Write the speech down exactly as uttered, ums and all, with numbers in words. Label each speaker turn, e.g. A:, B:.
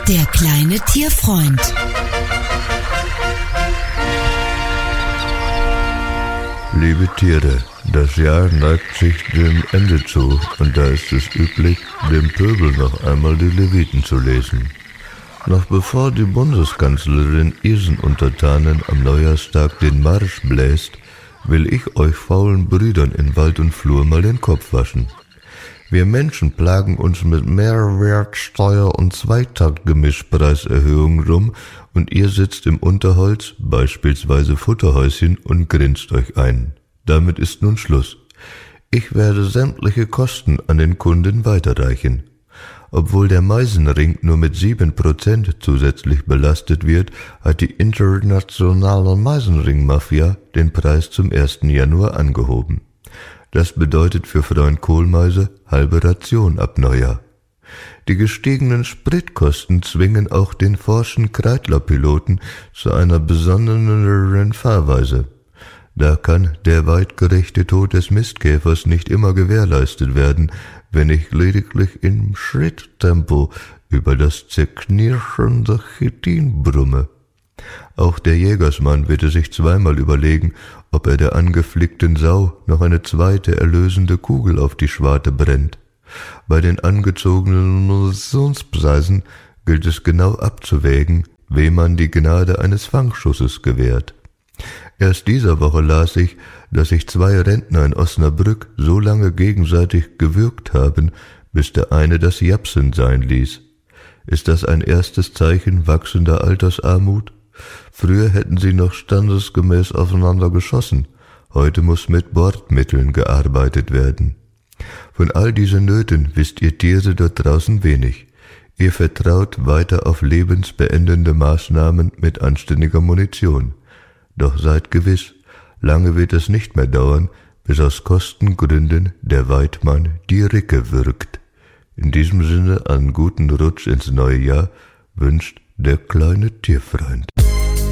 A: Der kleine Tierfreund.
B: Liebe Tiere, das Jahr neigt sich dem Ende zu und da ist es üblich, dem Pöbel noch einmal die Leviten zu lesen. Noch bevor die Bundeskanzlerin ihren Untertanen am Neujahrstag den Marsch bläst, will ich euch faulen Brüdern in Wald und Flur mal den Kopf waschen. Wir Menschen plagen uns mit Mehrwertsteuer und Zweitaktgemischpreiserhöhungen rum und ihr sitzt im Unterholz, beispielsweise Futterhäuschen, und grinst euch ein. Damit ist nun Schluss. Ich werde sämtliche Kosten an den Kunden weiterreichen. Obwohl der Meisenring nur mit sieben Prozent zusätzlich belastet wird, hat die internationale Meisenring-Mafia den Preis zum ersten Januar angehoben. Das bedeutet für Freund Kohlmeise halbe Ration ab Neujahr. Die gestiegenen Spritkosten zwingen auch den forschen Kreidler-Piloten zu einer besonderen Fahrweise. Da kann der weitgerechte Tod des Mistkäfers nicht immer gewährleistet werden, wenn ich lediglich im Schritttempo über das zerknirschende Chitin brumme. Auch der Jägersmann wird es sich zweimal überlegen, ob er der angeflickten Sau noch eine zweite erlösende Kugel auf die Schwarte brennt. Bei den angezogenen Munitionspreisen gilt es genau abzuwägen, wem man die Gnade eines Fangschusses gewährt. Erst dieser Woche las ich, dass sich zwei Rentner in Osnabrück so lange gegenseitig gewürgt haben, bis der eine das Japsen sein ließ. Ist das ein erstes Zeichen wachsender Altersarmut? Früher hätten sie noch standesgemäß aufeinander geschossen, heute muss mit Bordmitteln gearbeitet werden. Von all diesen Nöten wisst ihr Tiere dort draußen wenig. Ihr vertraut weiter auf lebensbeendende Maßnahmen mit anständiger Munition. Doch seid gewiss, lange wird es nicht mehr dauern, bis aus Kostengründen der Weidmann die Ricke würgt. In diesem Sinne einen guten Rutsch ins neue Jahr wünscht der kleine Tierfreund.